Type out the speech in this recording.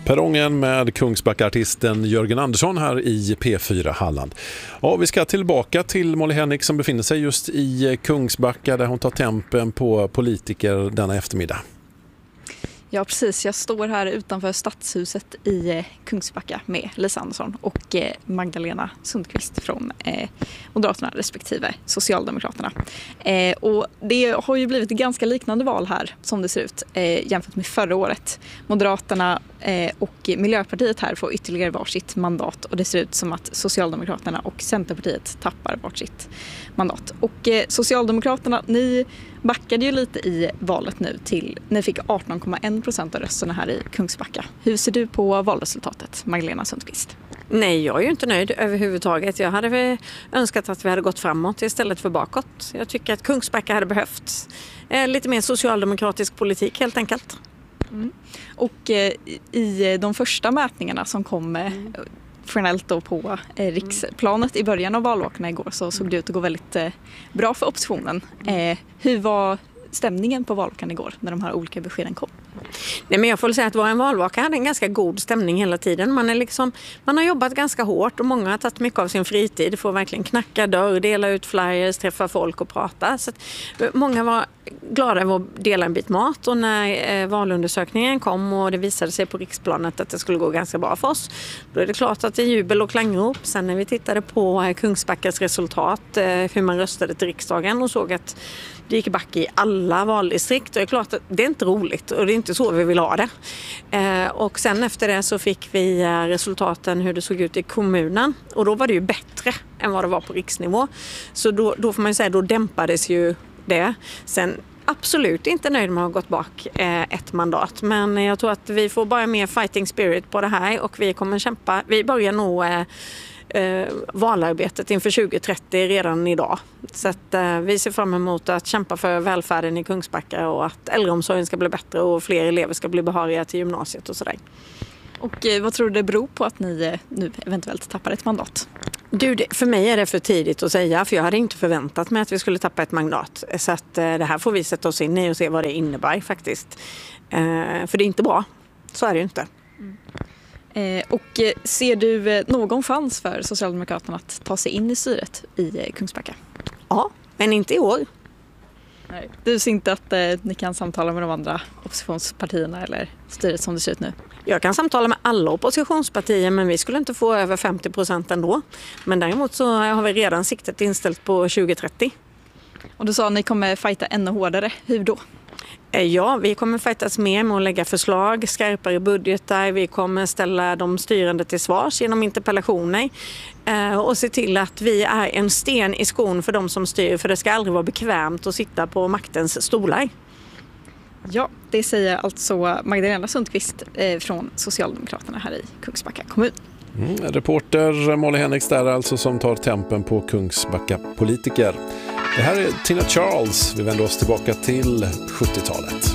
Perrongen med Kungsbacka-artisten Jörgen Andersson här i P4 Halland. Ja, vi ska tillbaka till Molly Henrik som befinner sig just i Kungsbacka där hon tar tempen på politiker denna eftermiddag. Ja, precis. Jag står här utanför stadshuset i Kungsbacka med Lisa Andersson och Magdalena Sundqvist från Moderaterna respektive Socialdemokraterna. Och det har ju blivit ett ganska liknande val här som det ser ut jämfört med förra året. Moderaterna och Miljöpartiet här får ytterligare varsitt mandat och det ser ut som att Socialdemokraterna och Centerpartiet tappar varsitt mandat. Och Socialdemokraterna, ni backade ju lite i valet nu till, ni fick 18,1% av rösterna här i Kungsbacka. Hur ser du på valresultatet, Magdalena Sundqvist? Nej, jag är ju inte nöjd överhuvudtaget. Jag hade önskat att vi hade gått framåt istället för bakåt. Jag tycker att Kungsbacka hade behövt lite mer socialdemokratisk politik helt enkelt. Mm. Och i de första mätningarna som kom generellt då på riksplanet i början av valvakarna igår så såg det ut att gå väldigt bra för oppositionen. Hur var stämningen på valvakan igår när de här olika beskeden kom? Nej, men jag får säga att vår valvaka hade en ganska god stämning hela tiden. Man har jobbat ganska hårt och många har tagit mycket av sin fritid för att verkligen knacka dörr, dela ut flyers, träffa folk och prata. Så att många var glada över att dela en bit mat och när valundersökningen kom och det visade sig på riksplanet att det skulle gå ganska bra för oss, då är det klart att det är jubel och klangrop. Sen när vi tittade på Kungsbackas resultat, hur man röstade till riksdagen och såg att det gick back i alla valdistrikt. Och det är klart att det är inte roligt och det är inte så vi vill ha det. Och sen efter det så fick vi resultaten hur det såg ut i kommunen. Och då var det ju bättre än vad det var på riksnivå. Så då får man ju säga, då dämpades ju det. Sen absolut inte nöjd med att ha gått bak ett mandat. Men jag tror att vi får bara mer fighting spirit på det här och vi kommer kämpa. Vi börjar nog valarbetet inför 2030 redan idag. Så att vi ser fram emot att kämpa för välfärden i Kungsbacka och att äldreomsorgen ska bli bättre och fler elever ska bli behöriga till gymnasiet och sådär. Och vad tror du det beror på att ni nu eventuellt tappar ett mandat? För mig är det för tidigt att säga, för jag hade inte förväntat mig att vi skulle tappa ett mandat. Så att det här får vi sätta oss in i och se vad det innebär faktiskt. För det är inte bra, så är det ju inte. Och ser du någon chans för Socialdemokraterna att ta sig in i styret i Kungsbacka? Ja, men inte i år. Nej. Du ser inte att ni kan samtala med de andra oppositionspartierna eller styret som det ser ut nu? Jag kan samtala med alla oppositionspartier men vi skulle inte få över 50% ändå. Men däremot så har vi redan siktet inställt på 2030. Och du sa att ni kommer fighta ännu hårdare. Hur då? Ja, vi kommer fightas mer med att lägga förslag, skarpare budgetar. Vi kommer ställa de styrande till svars genom interpellationer och se till att vi är en sten i skon för de som styr. För det ska aldrig vara bekvämt att sitta på maktens stolar. Ja, det säger alltså Magdalena Sundqvist från Socialdemokraterna här i Kungsbacka kommun. Reporter Molly Henriks där alltså som tar tempen på Kungsbacka politiker. Det här är Tina Charles. Vi vänder oss tillbaka till 70-talet.